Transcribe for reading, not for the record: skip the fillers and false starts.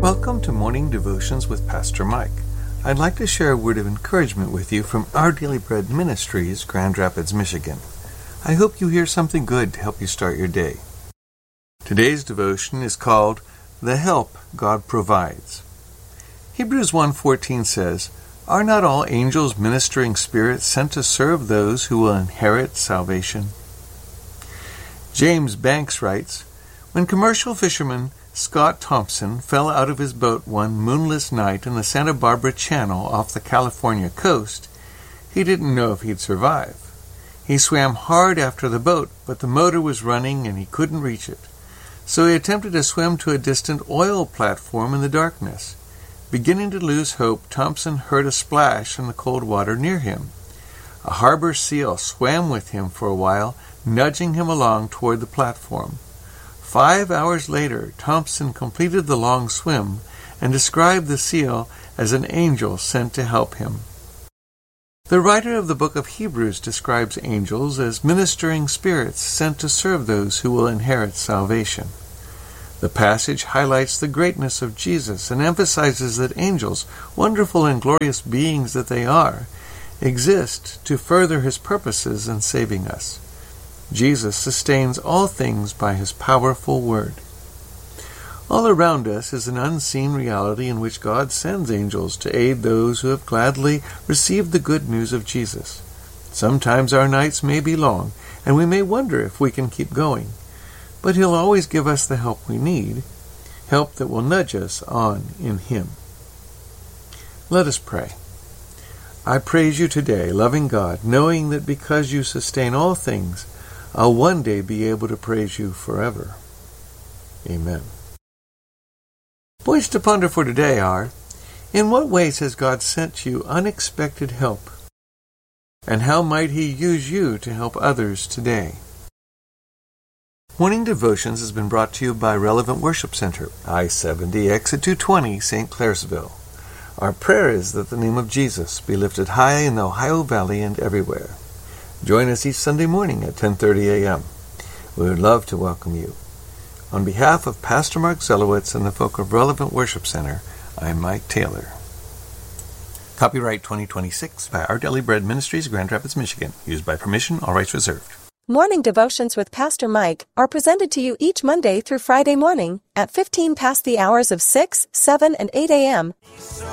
Welcome to Morning Devotions with Pastor Mike. I'd like to share a word of encouragement with you from Our Daily Bread Ministries, Grand Rapids, Michigan. I hope you hear something good to help you start your day. Today's devotion is called The Help God Provides. Hebrews 1:14 says, "Are not all angels ministering spirits sent to serve those who will inherit salvation?" James Banks writes, "When commercial fisherman Scott Thompson fell out of his boat one moonless night in the Santa Barbara Channel off the California coast, he didn't know if he'd survive. He swam hard after the boat, but the motor was running and he couldn't reach it. So he attempted to swim to a distant oil platform in the darkness. Beginning to lose hope, Thompson heard a splash in the cold water near him. A harbor seal swam with him for a while, nudging him along toward the platform. 5 hours later, Thompson completed the long swim and described the seal as an angel sent to help him." The writer of the book of Hebrews describes angels as ministering spirits sent to serve those who will inherit salvation. The passage highlights the greatness of Jesus and emphasizes that angels, wonderful and glorious beings that they are, exist to further his purposes in saving us. Jesus sustains all things by his powerful word. All around us is an unseen reality in which God sends angels to aid those who have gladly received the good news of Jesus. Sometimes our nights may be long, and we may wonder if we can keep going. But he'll always give us the help we need, help that will nudge us on in him. Let us pray. I praise you today, loving God, knowing that because you sustain all things, I'll one day be able to praise you forever. Amen. Points to ponder for today are, in what ways has God sent you unexpected help? And how might he use you to help others today? Morning Devotions has been brought to you by Relevant Worship Center, I-70, exit 220, St. Clairsville. Our prayer is that the name of Jesus be lifted high in the Ohio Valley and everywhere. Join us each Sunday morning at 10:30 a.m. We would love to welcome you. On behalf of Pastor Mark Zelowitz and the folk of Relevant Worship Center, I'm Mike Taylor. Copyright 2026 by Our Daily Bread Ministries, Grand Rapids, Michigan. Used by permission, all rights reserved. Morning Devotions with Pastor Mike are presented to you each Monday through Friday morning at 15 past the hours of 6, 7, and 8 a.m.